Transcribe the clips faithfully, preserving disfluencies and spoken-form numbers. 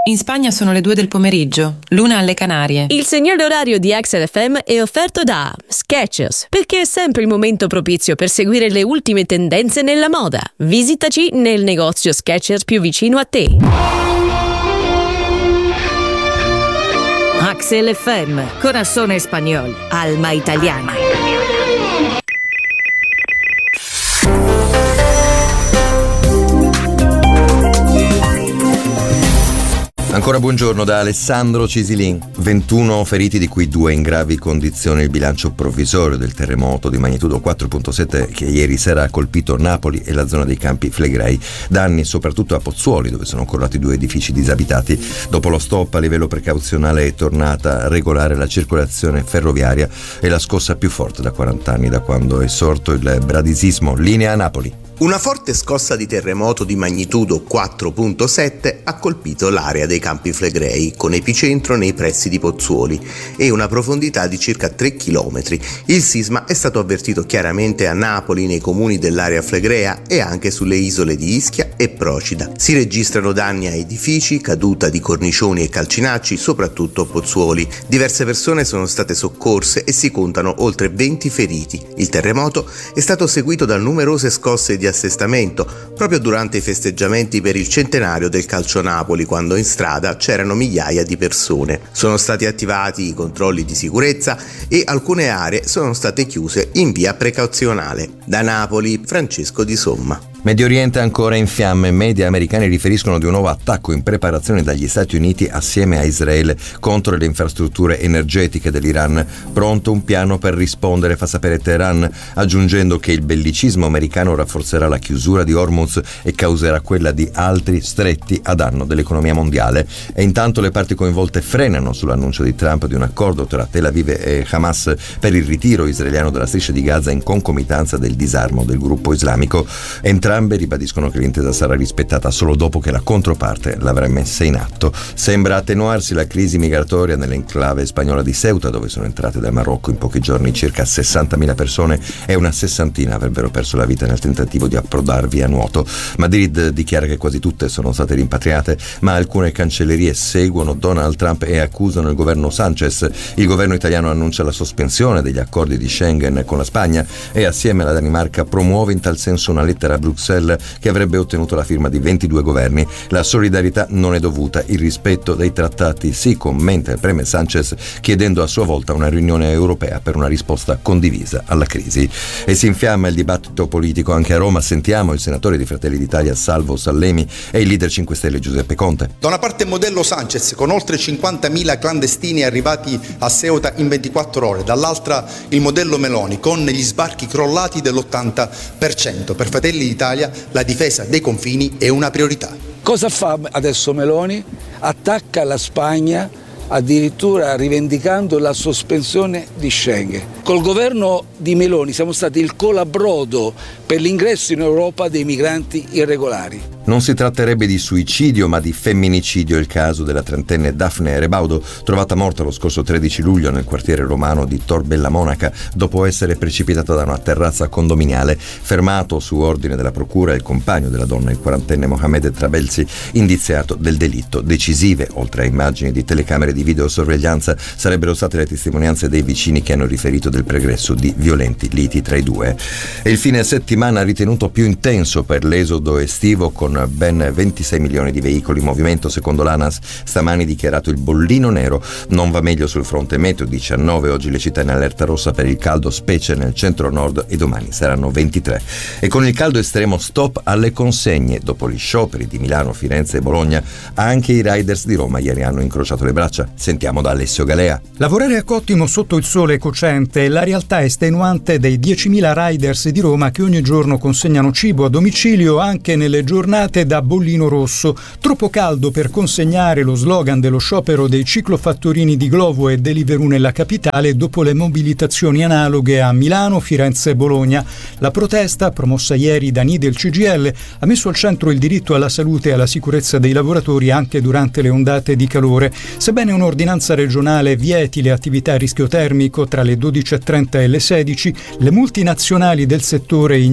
In Spagna sono le due del pomeriggio, l'una alle Canarie. Il segnale orario di X L F M è offerto da Skechers, perché è sempre il momento propizio per seguire le ultime tendenze nella moda. Visitaci nel negozio Skechers più vicino a te. X L F M, Corazón Español, Alma Italiana. Ancora buongiorno da Alessandro Cisilin. ventuno feriti, di cui due in gravi condizioni, il bilancio provvisorio del terremoto di magnitudo quattro virgola sette che ieri sera ha colpito Napoli e la zona dei Campi Flegrei. Danni soprattutto a Pozzuoli, dove sono crollati due edifici disabitati. Dopo lo stop a livello precauzionale è tornata a regolare la circolazione ferroviaria e la scossa più forte da quaranta anni, da quando è sorto il bradisismo. Linea a Napoli. Una forte scossa di terremoto di magnitudo quattro virgola sette ha colpito l'area dei Campi Flegrei, con epicentro nei pressi di Pozzuoli e una profondità di circa tre chilometri. Il sisma è stato avvertito chiaramente a Napoli, nei comuni dell'area flegrea e anche sulle isole di Ischia e Procida. Si registrano danni a edifici, caduta di cornicioni e calcinacci, soprattutto a Pozzuoli. Diverse persone sono state soccorse e si contano oltre venti feriti. Il terremoto è stato seguito da numerose scosse di assestamento proprio durante i festeggiamenti per il centenario del Calcio Napoli, quando in strada c'erano migliaia di persone. Sono stati attivati i controlli di sicurezza e alcune aree sono state chiuse in via precauzionale. Da Napoli, Francesco Di Somma. Medio Oriente ancora in fiamme. Media americani riferiscono di un nuovo attacco in preparazione dagli Stati Uniti assieme a Israele contro le infrastrutture energetiche dell'Iran. Pronto un piano per rispondere, fa sapere Teheran, aggiungendo che il bellicismo americano rafforzerà la chiusura di Hormuz e causerà quella di altri stretti a danno dell'economia mondiale. E intanto le parti coinvolte frenano sull'annuncio di Trump di un accordo tra Tel Aviv e Hamas per il ritiro israeliano dalla striscia di Gaza in concomitanza del disarmo del gruppo islamico. Entrambi Entrambe ribadiscono che l'intesa sarà rispettata solo dopo che la controparte l'avrà messa in atto. Sembra attenuarsi la crisi migratoria nell'enclave spagnola di Ceuta, dove sono entrate dal Marocco in pochi giorni circa sessantamila persone e una sessantina avrebbero perso la vita nel tentativo di approdarvi a nuoto. Madrid dichiara che quasi tutte sono state rimpatriate, ma alcune cancellerie seguono Donald Trump e accusano il governo Sanchez. Il governo italiano annuncia la sospensione degli accordi di Schengen con la Spagna e assieme alla Danimarca promuove in tal senso una lettera a Bruxelles che avrebbe ottenuto la firma di ventidue governi. La solidarietà non è dovuta, il rispetto dei trattati sì, commenta il premier Sanchez, chiedendo a sua volta una riunione europea per una risposta condivisa alla crisi. E si infiamma il dibattito politico anche a Roma. Sentiamo il senatore di Fratelli d'Italia Salvo Sallemi e il leader cinque Stelle Giuseppe Conte. Da una parte il modello Sanchez con oltre cinquantamila clandestini arrivati a Ceuta in ventiquattro ore, dall'altra il modello Meloni con gli sbarchi crollati dell'ottanta per cento. Per Fratelli d'Italia la difesa dei confini è una priorità. Cosa fa adesso Meloni? Attacca la Spagna, addirittura rivendicando la sospensione di Schengen. Col governo di Meloni siamo stati il colabrodo per l'ingresso in Europa dei migranti irregolari. Non si tratterebbe di suicidio ma di femminicidio il caso della trentenne Daphne Rebaudo, trovata morta lo scorso tredici luglio nel quartiere romano di Tor Bella Monaca dopo essere precipitata da una terrazza condominiale. Fermato su ordine della procura il compagno della donna, il quarantenne Mohamed Trabelsi, indiziato del delitto. Decisive, oltre a immagini di telecamere di videosorveglianza, sarebbero state le testimonianze dei vicini che hanno riferito del pregresso di violenti liti tra i due. E il fine settimana ritenuto più intenso per l'esodo estivo, con ben ventisei milioni di veicoli in movimento, secondo l'ANAS, stamani dichiarato il bollino nero. Non va meglio sul fronte meteo, diciannove oggi le città in allerta rossa per il caldo, specie nel centro-nord, e domani saranno ventitré. E con il caldo estremo stop alle consegne. Dopo gli scioperi di Milano, Firenze e Bologna, anche i riders di Roma ieri hanno incrociato le braccia. Sentiamo da Alessio Galea. Lavorare a cottimo sotto il sole cocente è la realtà estenuante dei diecimila riders di Roma che ogni giorno consegnano cibo a domicilio anche nelle giornate da bollino rosso. Troppo caldo per consegnare, lo slogan dello sciopero dei ciclofattorini di Glovo e Deliveroo nella capitale dopo le mobilitazioni analoghe a Milano, Firenze e Bologna. La protesta, promossa ieri da N I del C G I L, ha messo al centro il diritto alla salute e alla sicurezza dei lavoratori anche durante le ondate di calore. Sebbene un'ordinanza regionale vieti le attività a rischio termico tra le dodici e trenta e le sedici, le multinazionali del settore ignorano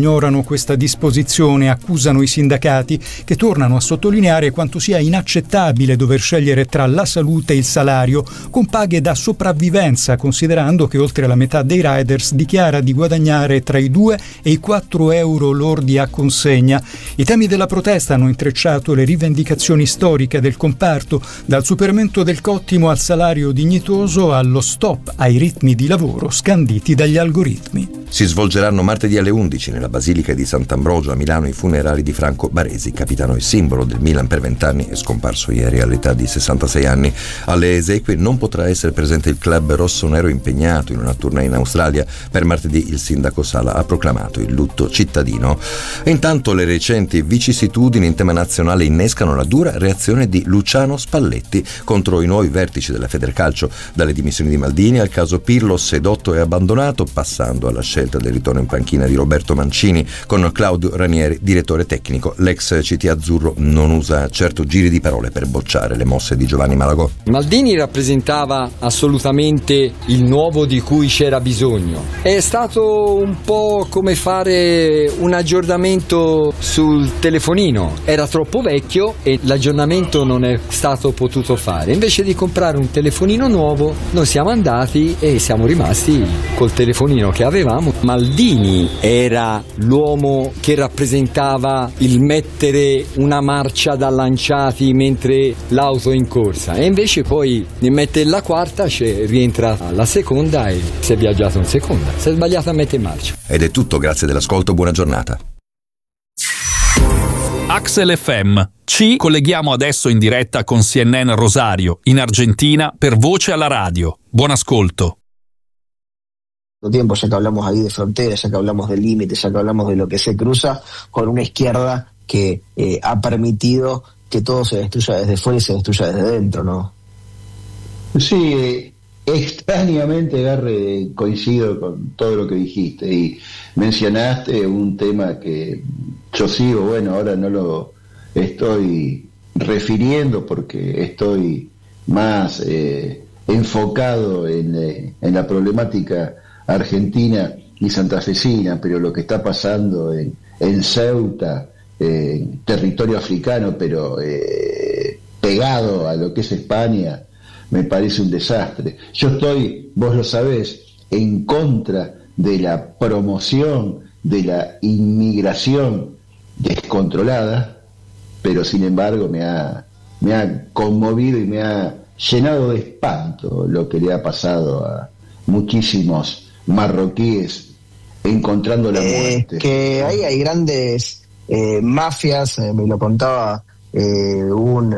ignorano questa disposizione, accusano i sindacati, che tornano a sottolineare quanto sia inaccettabile dover scegliere tra la salute e il salario, con paghe da sopravvivenza, considerando che oltre la metà dei riders dichiara di guadagnare tra i due e i quattro euro lordi a consegna. I temi della protesta hanno intrecciato le rivendicazioni storiche del comparto, dal superamento del cottimo al salario dignitoso allo stop ai ritmi di lavoro scanditi dagli algoritmi. Si svolgeranno martedì alle undici nella Basilica di Sant'Ambrogio a Milano i funerali di Franco Baresi, capitano e simbolo del Milan per vent'anni e scomparso ieri all'età di sessantasei anni. Alle esequie non potrà essere presente il club rossonero impegnato in una tournée in Australia. Per martedì il sindaco Sala ha proclamato il lutto cittadino. E intanto le recenti vicissitudini in tema nazionale innescano la dura reazione di Luciano Spalletti contro i nuovi vertici della Federcalcio, dalle dimissioni di Maldini al caso Pirlo sedotto e abbandonato, passando alla scelta del ritorno in panchina di Roberto Mancini con Claudio Ranieri, direttore tecnico. L'ex C T azzurro non usa certo giri di parole per bocciare le mosse di Giovanni Malagò. Maldini rappresentava assolutamente il nuovo di cui c'era bisogno. È stato un po' come fare un aggiornamento sul telefonino, era troppo vecchio e l'aggiornamento non è stato potuto fare. Invece di comprare un telefonino nuovo, noi siamo andati e siamo rimasti col telefonino che avevamo. Maldini era l'uomo che rappresentava il mettere una marcia da lanciati mentre l'auto è in corsa, e invece poi ne mette la quarta, cioè rientra la seconda e si è viaggiato in seconda, si è sbagliato a mettere in marcia. Ed è tutto, grazie dell'ascolto, buona giornata. Axel F M. Ci colleghiamo adesso in diretta con C N N Rosario, in Argentina, per Voce alla Radio. Buon ascolto. Tiempo, ya que hablamos ahí de fronteras, ya que hablamos de límites, ya que hablamos de lo que se cruza, con una izquierda que eh, ha permitido que todo se destruya desde fuera y se destruya desde dentro, ¿no? Sí, extrañamente, Garre, coincido con todo lo que dijiste y mencionaste un tema que yo sigo, bueno, ahora no lo estoy refiriendo porque estoy más eh, enfocado en, eh, en la problemática argentina y santafesina, pero lo que está pasando en, en Ceuta, eh, territorio africano, pero eh, pegado a lo que es España, me parece un desastre. Yo estoy, vos lo sabés, en contra de la promoción de la inmigración descontrolada, pero sin embargo me ha, me ha conmovido y me ha llenado de espanto lo que le ha pasado a muchísimos marroquíes encontrando la muerte. Eh, que ahí hay grandes eh, mafias, eh, me lo contaba eh, un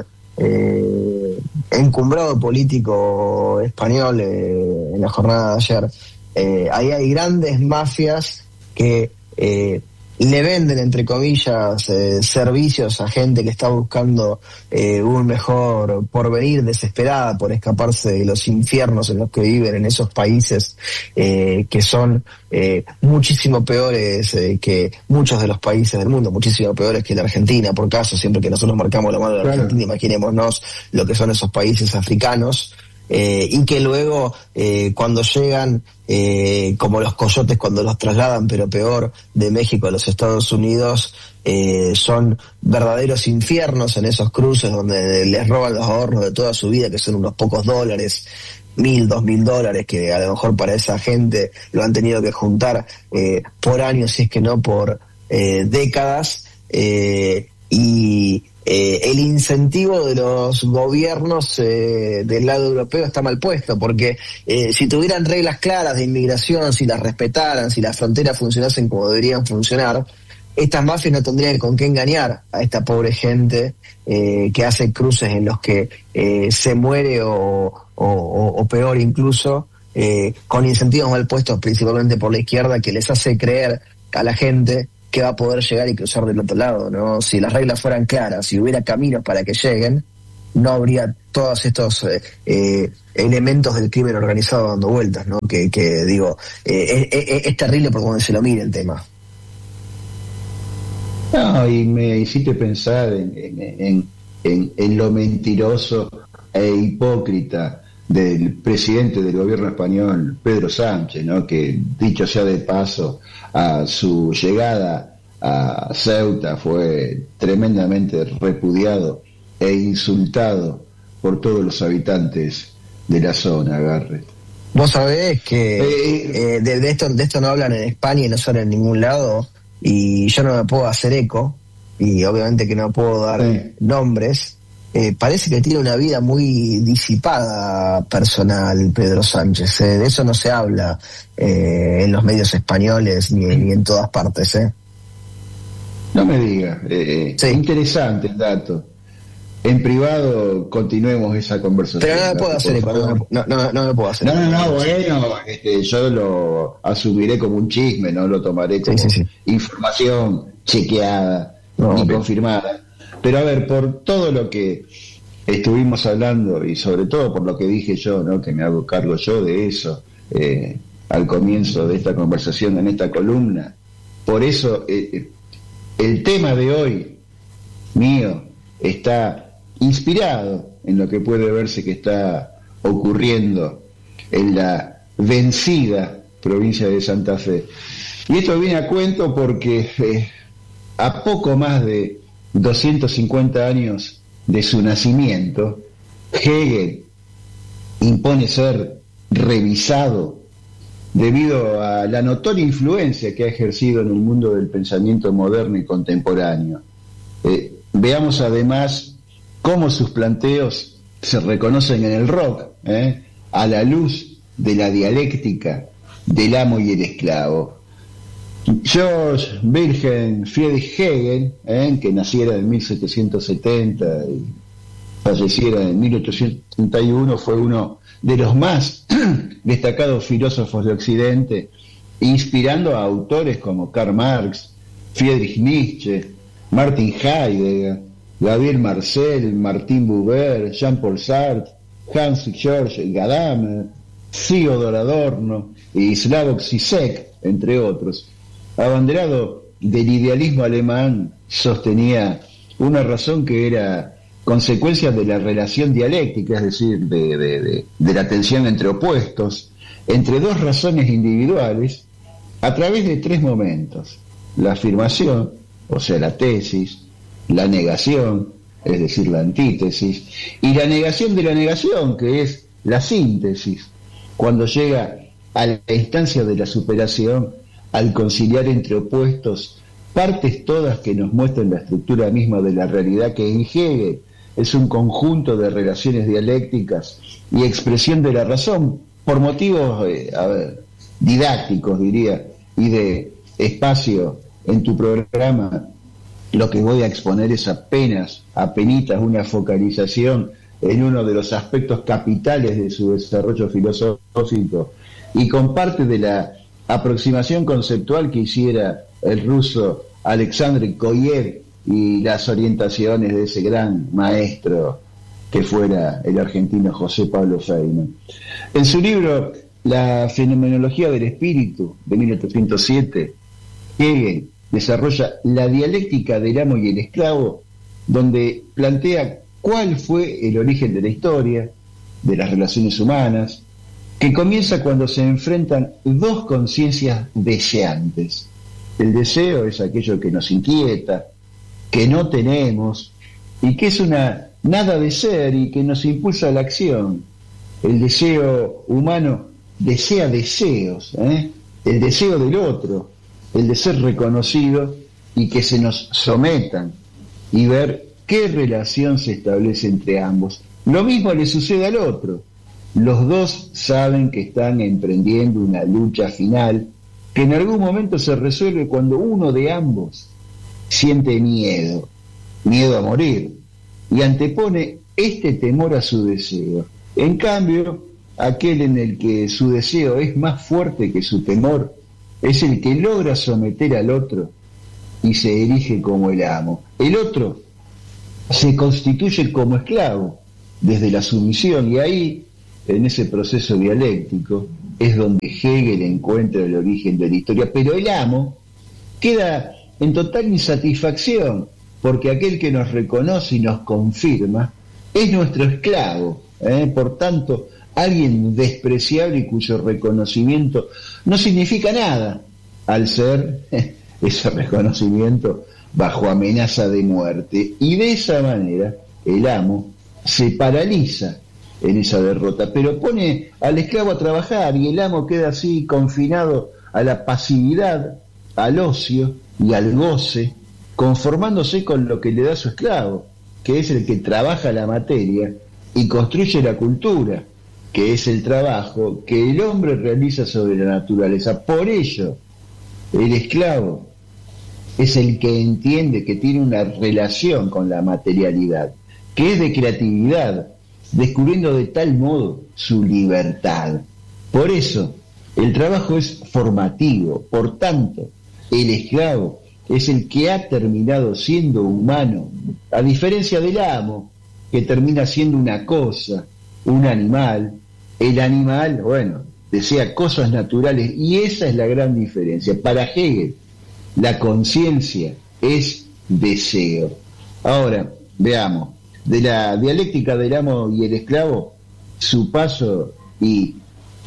eh, encumbrado político español eh, en la jornada de ayer. Eh, ahí hay grandes mafias que eh, le venden, entre comillas, eh, servicios a gente que está buscando eh, un mejor porvenir, desesperada por escaparse de los infiernos en los que viven en esos países eh, que son eh, muchísimo peores eh, que muchos de los países del mundo, muchísimo peores que la Argentina, por caso, siempre que nosotros marcamos la mano de la claro. Argentina, imaginémonos lo que son esos países africanos. Eh, y que luego eh, cuando llegan eh, como los coyotes cuando los trasladan, pero peor, de México a los Estados Unidos, eh, son verdaderos infiernos en esos cruces donde les roban los ahorros de toda su vida, que son unos pocos dólares, mil, dos mil dólares, que a lo mejor para esa gente lo han tenido que juntar eh, por años, si es que no por eh, décadas, eh, y Eh, el incentivo de los gobiernos eh, del lado europeo está mal puesto, porque eh, si tuvieran reglas claras de inmigración, si las respetaran, si las fronteras funcionasen como deberían funcionar, estas mafias no tendrían con qué engañar a esta pobre gente eh, que hace cruces en los que eh, se muere o, o, o peor incluso, eh, con incentivos mal puestos principalmente por la izquierda, que les hace creer a la gente que va a poder llegar y cruzar del otro lado, ¿no? Si las reglas fueran claras, si hubiera caminos para que lleguen, no habría todos estos eh, eh, elementos del crimen organizado dando vueltas, ¿no? Que, que digo, eh, es, es, es terrible por donde se lo mire el tema. No, y me hiciste pensar en, en, en, en, en lo mentiroso e hipócrita del presidente del gobierno español, Pedro Sánchez, ¿no? Que dicho sea de paso, a su llegada a Ceuta fue tremendamente repudiado e insultado por todos los habitantes de la zona, Garret. Vos sabés que eh, eh, de, de, esto, de esto no hablan en España y no salen en ningún lado, y yo no me puedo hacer eco, y obviamente que no puedo dar sí. nombres. Eh, parece que tiene una vida muy disipada personal Pedro Sánchez, eh. de eso no se habla eh, en los medios españoles ni, ni en todas partes. Eh. No me digas, eh, sí. Interesante el dato. En privado continuemos esa conversación. Pero no me puedo hacer eco, no, no, no, no me puedo hacer No, no, no, bueno, este, yo lo asumiré como un chisme, no lo tomaré como sí, sí, sí. información chequeada no, ni okay. confirmada. Pero a ver, por todo lo que estuvimos hablando y sobre todo por lo que dije yo, ¿no? Que me hago cargo yo de eso eh, al comienzo de esta conversación en esta columna, por eso eh, el tema de hoy mío está inspirado en lo que puede verse que está ocurriendo en la vencida provincia de Santa Fe. Y esto viene a cuento porque eh, a poco más de doscientos cincuenta años de su nacimiento, Hegel impone ser revisado debido a la notoria influencia que ha ejercido en el mundo del pensamiento moderno y contemporáneo. Eh, veamos además cómo sus planteos se reconocen en el rock, ¿eh? a la luz de la dialéctica del amo y el esclavo. George Wilhelm Friedrich Hegel, ¿eh? que naciera en mil setecientos setenta y falleciera en mil ochocientos treinta y uno, fue uno de los más destacados filósofos de Occidente, inspirando a autores como Karl Marx, Friedrich Nietzsche, Martin Heidegger, Gabriel Marcel, Martin Buber, Jean-Paul Sartre, Hans-Georg Gadamer, Theodor Adorno y Slavoj Žižek, entre otros. Abanderado del idealismo alemán, sostenía una razón que era consecuencia de la relación dialéctica, es decir, de, de, de, de la tensión entre opuestos, entre dos razones individuales, a través de tres momentos: la afirmación, o sea, la tesis; la negación, es decir, la antítesis; y la negación de la negación, que es la síntesis, cuando llega a la instancia de la superación, al conciliar entre opuestos partes todas que nos muestran la estructura misma de la realidad, que en Hegel es un conjunto de relaciones dialécticas y expresión de la razón, por motivos eh, a ver, didácticos, diría, y de espacio en tu programa. Lo que voy a exponer es apenas, apenitas una focalización en uno de los aspectos capitales de su desarrollo filosófico, y con parte de la aproximación conceptual que hiciera el ruso Alexandre Koyev y las orientaciones de ese gran maestro que fuera el argentino José Pablo Feynman. En su libro La fenomenología del espíritu, de mil ochocientos siete, Hegel desarrolla la dialéctica del amo y el esclavo, donde plantea cuál fue el origen de la historia, de las relaciones humanas, que comienza cuando se enfrentan dos conciencias deseantes. El deseo es aquello que nos inquieta, que no tenemos, y que es una nada de ser y que nos impulsa a la acción. El deseo humano desea deseos, ¿eh? el deseo del otro, el de ser reconocido y que se nos sometan, y ver qué relación se establece entre ambos. Lo mismo le sucede al otro. Los dos saben que están emprendiendo una lucha final que en algún momento se resuelve cuando uno de ambos siente miedo, miedo a morir, y antepone este temor a su deseo. En cambio, aquel en el que su deseo es más fuerte que su temor es el que logra someter al otro y se erige como el amo. El otro se constituye como esclavo desde la sumisión, y ahí, en ese proceso dialéctico, es donde Hegel encuentra el origen de la historia. Pero el amo queda en total insatisfacción, porque aquel que nos reconoce y nos confirma es nuestro esclavo, ¿eh? Por tanto, alguien despreciable y cuyo reconocimiento no significa nada, al ser ese reconocimiento bajo amenaza de muerte. Y de esa manera el amo se paraliza en esa derrota, pero pone al esclavo a trabajar y el amo queda así confinado a la pasividad, al ocio y al goce, conformándose con lo que le da su esclavo, que es el que trabaja la materia y construye la cultura, que es el trabajo que el hombre realiza sobre la naturaleza. Por ello, el esclavo es el que entiende que tiene una relación con la materialidad, que es de creatividad, descubriendo de tal modo su libertad. Por eso, el trabajo es formativo. Por tanto, el esclavo es el que ha terminado siendo humano, a diferencia del amo, que termina siendo una cosa, un animal. El animal, bueno, desea cosas naturales, y esa es la gran diferencia. Para Hegel, la conciencia es deseo. Ahora, veamos, de la dialéctica del amo y el esclavo, su paso y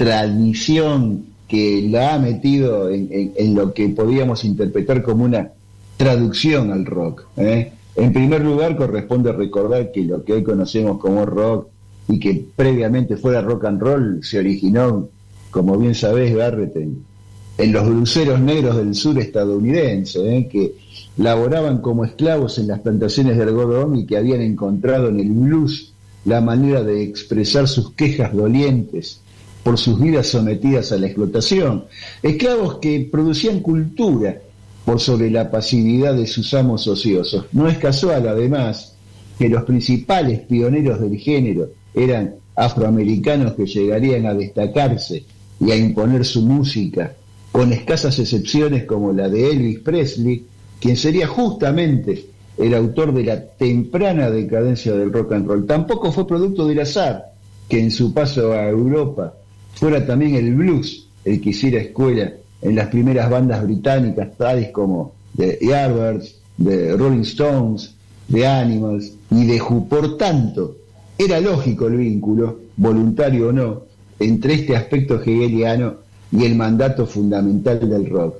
tradición que la ha metido en, en, en lo que podríamos interpretar como una traducción al rock, ¿eh? En primer lugar, corresponde recordar que lo que hoy conocemos como rock y que previamente fuera rock and roll se originó, como bien sabés, Garrett, en, en los bluseros negros del sur estadounidense, ¿eh? que laboraban como esclavos en las plantaciones de algodón y que habían encontrado en el blues la manera de expresar sus quejas dolientes por sus vidas sometidas a la explotación. Esclavos que producían cultura por sobre la pasividad de sus amos ociosos. No es casual, además, que los principales pioneros del género eran afroamericanos que llegarían a destacarse y a imponer su música, con escasas excepciones como la de Elvis Presley, quien sería justamente el autor de la temprana decadencia del rock and roll. Tampoco fue producto del azar que en su paso a Europa fuera también el blues el que hiciera escuela en las primeras bandas británicas, tales como The Yardbirds, The Rolling Stones, The Animals y The Who. Por tanto, era lógico el vínculo, voluntario o no, entre este aspecto hegeliano y el mandato fundamental del rock.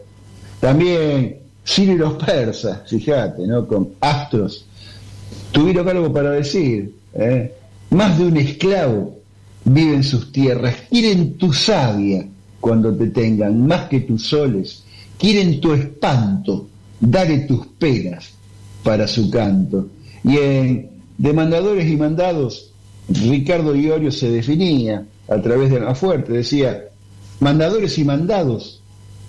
También Ciro y los persas, fíjate, ¿no? Con Astros, tuvieron algo para decir, ¿eh? Más de un esclavo vive en sus tierras, quieren tu savia cuando te tengan, más que tus soles, quieren tu espanto, dale tus penas para su canto. Y en Demandadores y Mandados, Ricardo Iorio se definía a través de Más Fuerte, decía: mandadores y mandados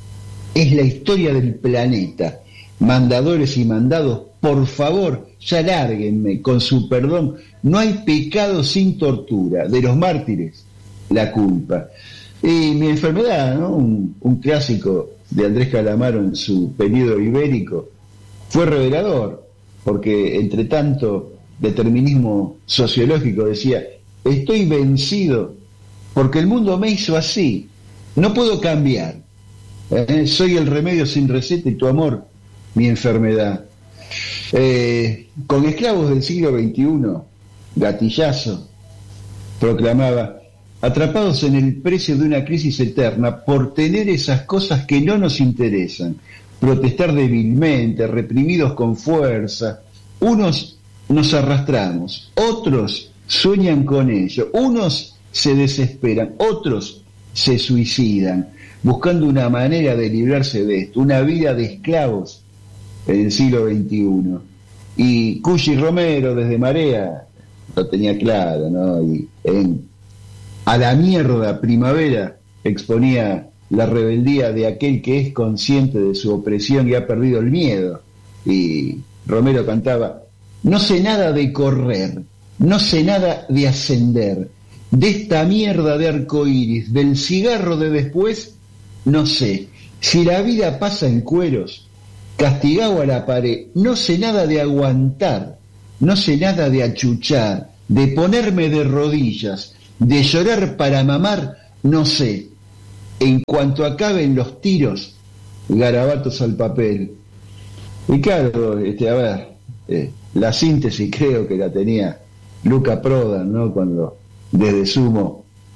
es la historia del planeta. Mandadores y mandados, por favor, ya lárguenme, con su perdón. No hay pecado sin tortura. De los mártires, la culpa. Y Mi enfermedad, ¿no? un, un clásico de Andrés Calamaro en su periodo ibérico, fue revelador, porque entre tanto determinismo sociológico decía: estoy vencido porque el mundo me hizo así, no puedo cambiar. ¿Eh? Soy el remedio sin receta y tu amor, mi enfermedad. Eh, con Esclavos del siglo veintiuno, Gatillazo proclamaba: atrapados en el precio de una crisis eterna por tener esas cosas que no nos interesan, protestar débilmente, reprimidos con fuerza. Unos nos arrastramos, otros sueñan con ello, unos se desesperan, otros se suicidan, buscando una manera de librarse de esto, una vida de esclavos en el siglo veintiuno. Y Cuyi Romero, desde Marea, lo tenía claro, ¿no? Y en A la mierda, primavera, exponía la rebeldía de aquel que es consciente de su opresión y ha perdido el miedo. Y Romero cantaba: no sé nada de correr, no sé nada de ascender, de esta mierda de arcoíris, del cigarro de después, no sé. Si la vida pasa en cueros, castigado a la pared, no sé nada de aguantar, no sé nada de achuchar, de ponerme de rodillas, de llorar para mamar, no sé. En cuanto acaben los tiros, garabatos al papel. Y claro, este, a ver, eh, la síntesis creo que la tenía Luca Prodan, ¿no? Cuando desde Sumo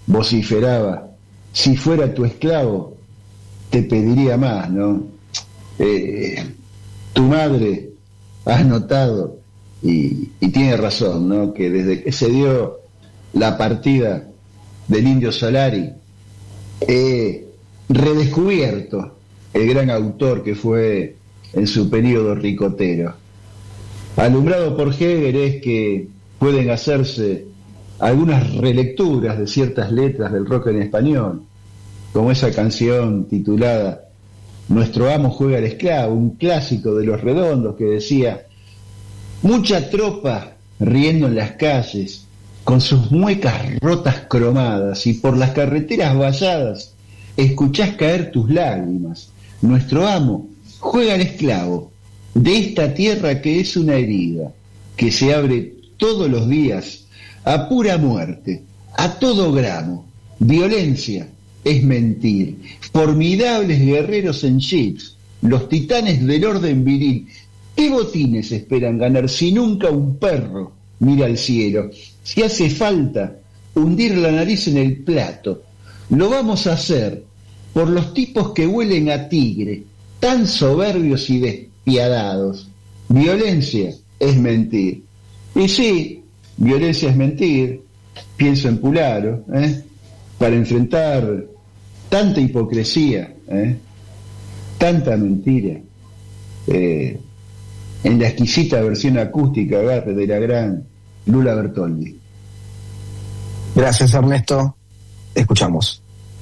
vociferaba, si fuera tu esclavo, te pediría más, ¿no? Eh, tu madre, has notado, y, y tiene razón, ¿no?, que desde que se dio la partida del Indio Solari, he redescubierto el gran autor que fue en su periodo ricotero. Alumbrado por Hegel es que pueden hacerse algunas relecturas de ciertas letras del rock en español, como esa canción titulada Nuestro amo juega al esclavo, un clásico de Los Redondos que decía: mucha tropa riendo en las calles, con sus muecas rotas cromadas, y por las carreteras valladas escuchás caer tus lágrimas. Nuestro amo juega al esclavo de esta tierra que es una herida, que se abre todos los días a pura muerte, a todo gramo. Violencia es mentir. Formidables guerreros en jeeps, los titanes del orden viril. ¿Qué botines esperan ganar si nunca un perro mira al cielo? Si hace falta hundir la nariz en el plato, lo vamos a hacer por los tipos que huelen a tigre, tan soberbios y despiadados. Violencia es mentir. Y sí, violencia es mentir. Pienso en Pularo, ¿eh? Para enfrentar tanta hipocresía, ¿eh? Tanta mentira, eh, en la exquisita versión acústica, agarre, de la gran Lula Bertoldi. Gracias, Ernesto. Escuchamos.